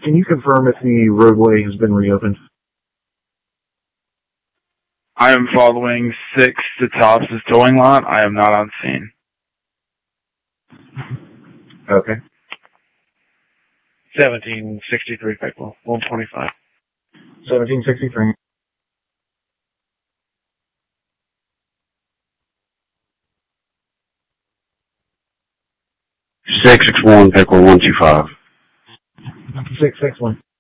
Can you confirm if the roadway has been reopened? I am following 6 to Tops' towing lot. I am not on scene. Okay. 1763 Pikeville, 125. 1763. Six 1 Pickle 125. 661.